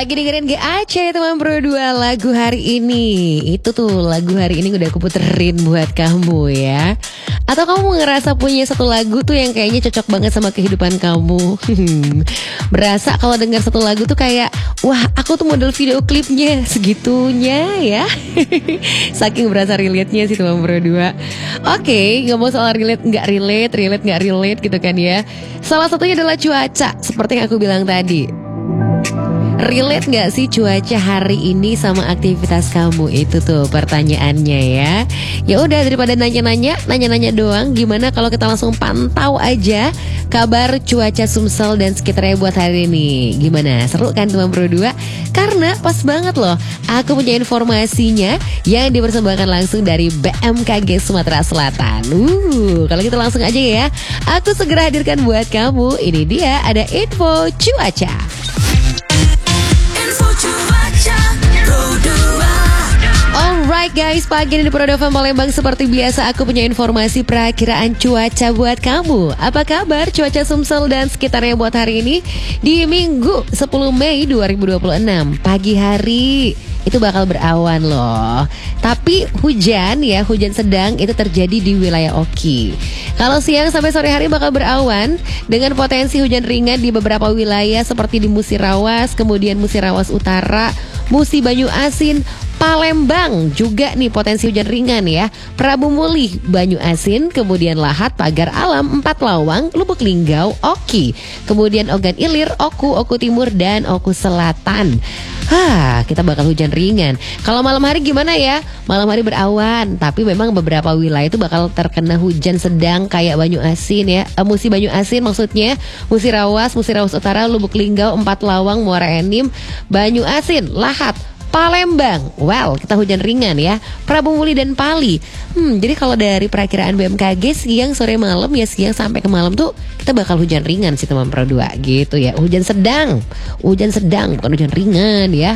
Lagi dengerin GAC teman Bro 2 lagu hari ini. Itu tuh lagu hari ini udah aku puterin buat kamu ya. Atau kamu ngerasa punya satu lagu tuh yang kayaknya cocok banget sama kehidupan kamu. Berasa kalau dengar satu lagu tuh kayak, wah aku tuh model video klipnya segitunya ya. Saking berasa relate-nya sih teman Bro 2. Oke, ngomong soal relate nggak relate gitu kan ya. Salah satunya adalah cuaca, seperti yang aku bilang tadi. Relate gak sih cuaca hari ini sama aktivitas kamu? Itu tuh pertanyaannya ya. Ya udah, daripada nanya-nanya doang, gimana kalau kita langsung pantau aja kabar cuaca Sumsel dan sekitarnya buat hari ini. Gimana? Seru kan teman Bro 2? Karena pas banget loh, aku punya informasinya yang dipersembahkan langsung dari BMKG Sumatera Selatan. Kalau kita langsung aja ya, aku segera hadirkan buat kamu. Ini dia ada info cuaca. Alright guys, pagi ini di Prodova Palembang seperti biasa aku punya informasi perakiraan cuaca buat kamu. Apa kabar cuaca Sumsel dan sekitarnya buat hari ini di Minggu 10 Mei 2026. Pagi hari itu bakal berawan loh. Tapi hujan ya, hujan sedang itu terjadi di wilayah Oki. Kalau siang sampai sore hari bakal berawan dengan potensi hujan ringan di beberapa wilayah seperti di Musirawas, kemudian Musirawas Utara, Musi Banyu Asin, Palembang juga nih potensi hujan ringan ya. Prabu Mulih, Banyu Asin, kemudian Lahat, Pagar Alam, Empat Lawang, Lubuk Linggau, Oki, kemudian Ogan Ilir, Oku Timur, dan Oku Selatan. Kita bakal hujan ringan. Kalau malam hari gimana ya? Malam hari berawan, tapi memang beberapa wilayah itu bakal terkena hujan sedang kayak Banyu Asin ya. Musi Banyu Asin maksudnya, Musirawas Utara, Lubuk Linggau, Empat Lawang, Muara Enim, Banyu Asin, Lahat, Palembang. Well, kita hujan ringan ya. Prabu Muli dan Pali. Jadi kalau dari perakiraan BMKG siang sore malam ya, siang sampai ke malam tuh kita bakal hujan ringan sih teman Pro 2 gitu ya. Hujan sedang bukan hujan ringan ya.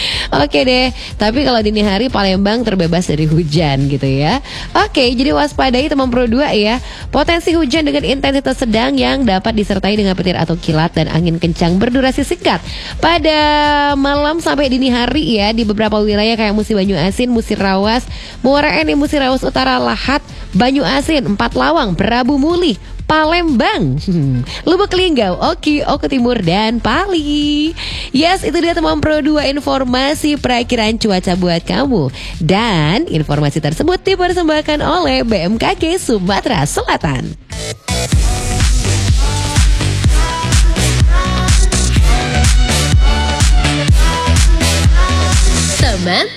Oke deh. Tapi kalau dini hari Palembang terbebas dari hujan gitu ya. Oke, jadi waspadai teman Pro 2 ya. Potensi hujan dengan intensitas sedang yang dapat disertai dengan petir atau kilat dan angin kencang berdurasi singkat pada malam sampai dini hari ya, di beberapa wilayah kayak Musi Banyu Asin, Musirawas, Muara Enim, Musirawas Utara, Lahat, Banyu Asin, Empat Lawang, Prabu Mulih, Palembang, Lubuk Linggau, Oki Timur, dan Pali. Yes, itu dia teman Pro 2 informasi perakiraan cuaca buat kamu. Dan informasi tersebut dipersembahkan oleh BMKG Sumatera Selatan. Teman